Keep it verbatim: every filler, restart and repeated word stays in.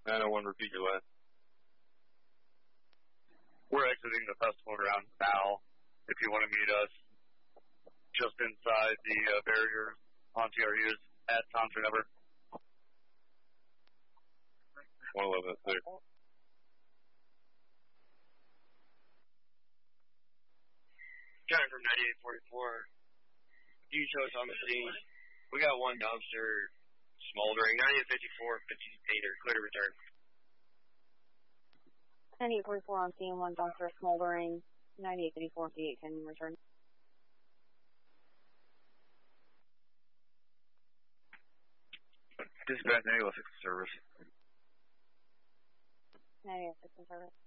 nine oh one, repeat your last. We're exiting the festival ground now. If you want to meet us just inside the uh, barrier on T R Us at concert number one eleven six. Coming from ninety-eight forty-four. You chose on the scene. We got one dumpster smoldering. ninety-eight fifty-four, fifty-eight, clear to return. ninety-eight forty-four on scene, one dumpster smoldering. ninety-eight fifty-four, fifty-eight, can return. Dispatch, ninety-one six service. ninety-one six service.